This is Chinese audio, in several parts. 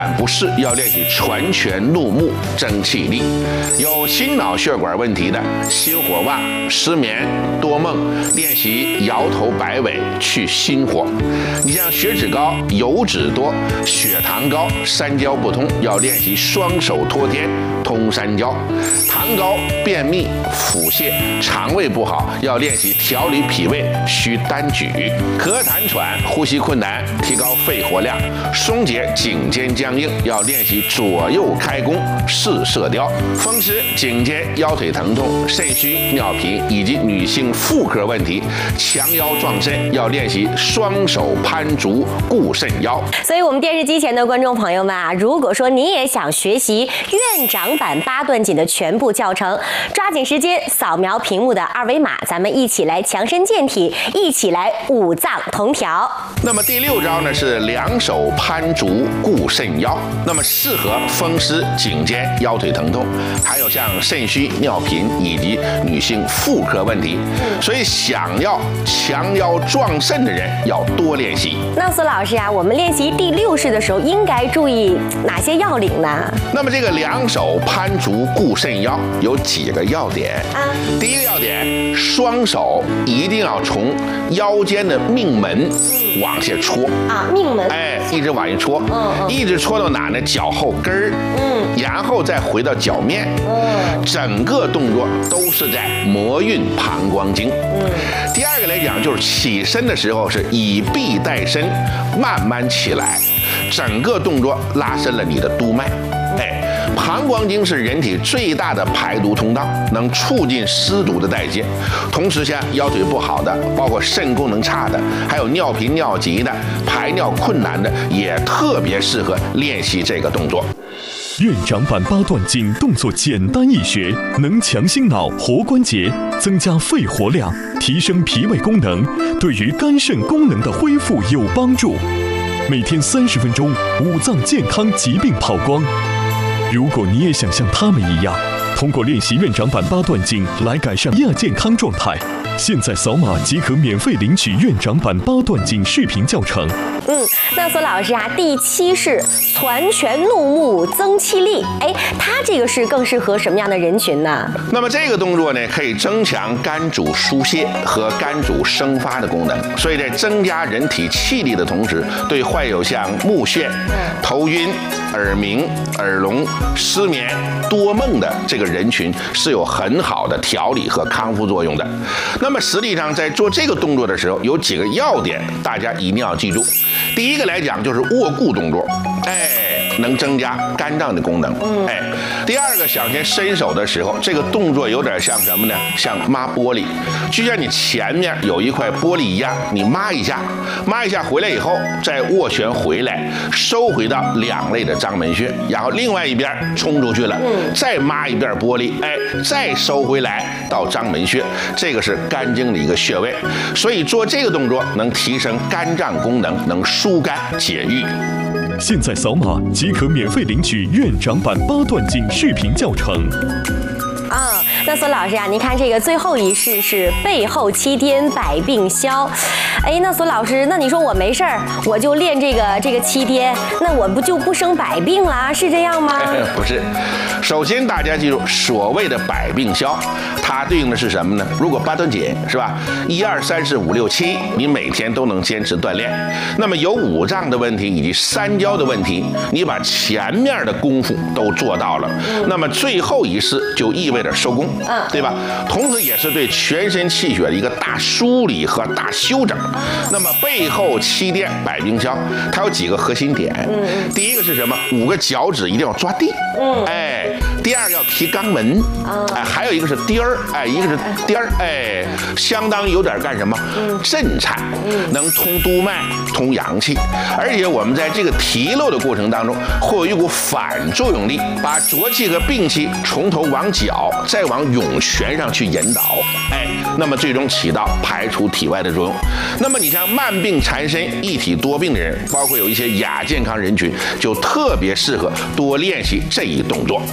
不适要练习纯拳怒目增气力，有心脑血管问题的、心火旺、失眠、多梦，练习摇头摆尾去心火。你像血脂高、油脂多、血糖高、三焦不通，要练习双手托天通三焦。糖高、便秘、腹泻、肠胃不好，要练习调理脾胃需单举。咳痰喘、呼吸困难，提高肺活量。松解颈肩僵硬，要练习左右开弓试射雕。风湿、颈肩、腰腿疼痛、肾虚、尿频以及女性妇科问题，强腰壮肾，要练习双手攀竹固肾腰。 所以，我们电视机前的观众朋友们啊，如果说你也想学习院长版八段锦的全部教程，抓紧时间扫描屏幕的二维码，咱们一起来强身健体，一起来五脏同调。 那么第6招呢是两手攀竹固肾腰，那么适合风湿、颈肩、腰腿疼痛，还有像肾虚、尿频以及女性妇科问题。所以想要强腰壮肾的人要多练习。 那苏老师啊，我们练习第6式的时候应该注意哪些要领呢？ 那么这个两手攀竹固肾腰有几个要点啊？第一个要点，双手一定要从腰间的命门往下戳啊，命门， 一直往下戳，一直戳到哪呢？脚后跟儿，然后再回到脚面，整个动作都是在摩运膀胱经。第二个来讲，就是起身的时候是以臂带身，慢慢起来，整个动作拉伸了你的督脉。膀胱经是人体最大的排毒通道，能促进湿毒的代谢。同时，像腰腿不好的，包括肾功能差的，还有尿频尿急的、排尿困难的，也特别适合练习这个动作。 院长版八段锦动作简单易学，能强心脑、活关节，增加肺活量，提升脾胃功能，对于肝肾功能的恢复有帮助。每天30分钟，五脏健康疾病跑光。如果你也想像他们一样，通过练习院长版八段锦来改善亚健康状态，现在扫码即可免费领取院长版八段锦视频教程。 那苏老师啊，第7式攒拳怒目增气力，它这个是更适合什么样的人群呢？ 那么这个动作呢，可以增强肝主疏泄和肝主生发的功能，所以在增加人体气力的同时，对患有像目眩、头晕、耳鸣、耳聋、失眠、多梦的这个人群是有很好的调理和康复作用的。那么实际上在做这个动作的时候，有几个要点，大家一定要记住。第一个来讲就是握固动作，能增加肝脏的功能。第二个，想先伸手的时候，这个动作有点像什么呢？像抹玻璃，就像你前面有一块玻璃一样，你抹一下回来以后，再握拳回来，收回到两肋的章门穴，然后另外一边冲出去了，再抹一遍玻璃，再收回来到章门穴，这个是肝经的一个穴位，所以做这个动作能提升肝脏功能，能疏肝解郁。 现在扫码即可免费领取院长版八段锦视频教程。 那苏老师啊，您看这个最后一式是背后七颠百病消。那苏老师，那你说我没事儿，我就练这个七颠，那我不就不生百病啦？是这样吗？ 不是，首先大家记住，所谓的百病消，它对应的是什么呢？如果八段锦是吧，1、2、3、4、5、6、7，你每天都能坚持锻炼，那么有五脏的问题以及三焦的问题，你把前面的功夫都做到了，那么最后一式就意味着收工，对吧？同时也是对全身气血的一个大梳理和大修整。那么背后七颠百病消，它有几个核心点。第一个是什么？5个脚趾一定要抓地。第二个要提肛门。还有一个是颠儿。一个是颠儿。相当有点干什么？震颤，能通督脉、通阳气。而且我们在这个提溜的过程当中，会有一股反作用力，把浊气和病气从头往脚，再往涌泉上去引导。那么最终起到排除体外的作用。那么你像慢病缠身、一体多病的人，包括有一些亚健康人群，就特别适合多练习这一动作。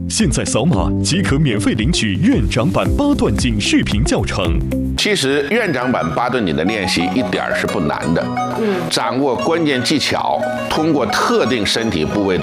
现在扫码即可免费领取院长版8段锦视频教程。 其实院长版8段锦的练习一点儿是不难的，掌握关键技巧，通过特定身体部位的